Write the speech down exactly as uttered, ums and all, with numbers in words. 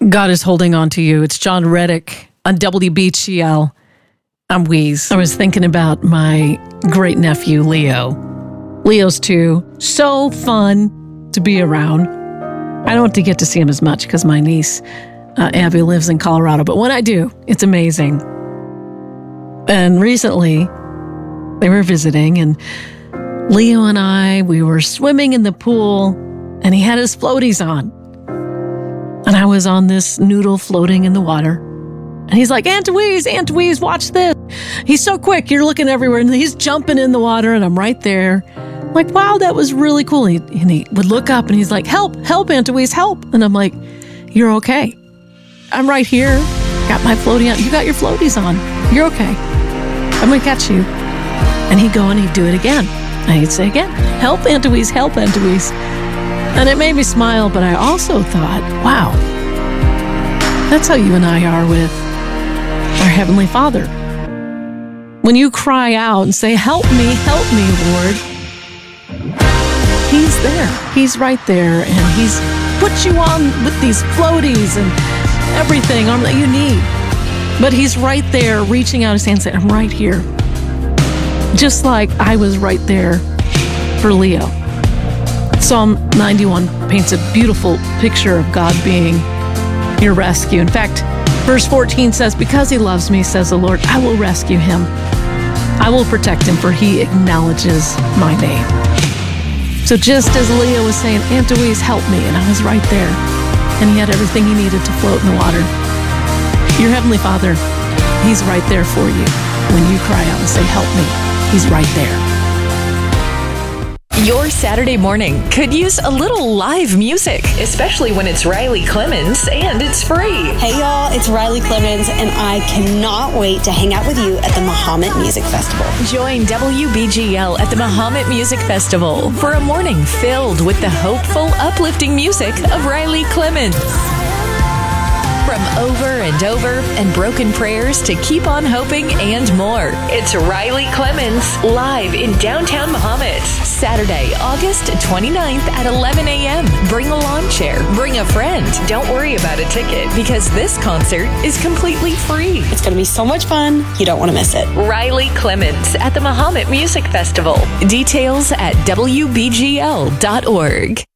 God is holding on to you. It's John Reddick on W B G L. I'm Wheeze. I was thinking about my great nephew, Leo. Leo's two. So fun to be around. I don't get to see him as much because my niece, uh, Abby, lives in Colorado. But when I do, it's amazing. And recently, they were visiting, and Leo and I, we were swimming in the pool, and he had his floaties on. And I was on this noodle floating in the water. And he's like, Aunt Louise, Aunt Louise, watch this. He's so quick. You're looking everywhere. And he's jumping in the water, and I'm right there. I'm like, wow, that was really cool. He, and he would look up, and he's like, help, help, Aunt Louise, help. And I'm like, you're okay. I'm right here. Got my floaty on. You got your floaties on. You're okay. I'm going to catch you. And he'd go and he'd do it again. And he'd say again, help, Aunt Louise, help, Aunt Louise. And it made me smile, but I also thought, wow, that's how you and I are with our Heavenly Father. When you cry out and say, help me, help me, Lord, He's there. He's right there, and He's put you on with these floaties and everything that you need. But He's right there, reaching out His hand and saying, I'm right here. Just like I was right there for Leo. Psalm ninety-one paints a beautiful picture of God being your rescue. In fact, verse fourteen says, because He loves me, says the Lord, I will rescue him. I will protect him, for he acknowledges my name. So just as Leo was saying, Aunt Louise, help me, and I was right there, and he had everything he needed to float in the water. Your Heavenly Father, He's right there for you. When you cry out and say, help me, He's right there. Your Saturday morning could use a little live music, especially when it's Riley Clemens and it's free. Hey y'all, it's Riley Clemens, and I cannot wait to hang out with you at the Mahomet Music Festival. Join W B G L at the Mahomet Music Festival for a morning filled with the hopeful, uplifting music of Riley Clemens. From Over and Over and Broken Prayers to Keep on Hoping and more. It's Riley Clemens live in downtown Mahomet. Saturday, August twenty-ninth at eleven a.m. Bring a lawn chair. Bring a friend. Don't worry about a ticket because this concert is completely free. It's going to be so much fun. You don't want to miss it. Riley Clemens at the Mahomet Music Festival. Details at W B G L dot org.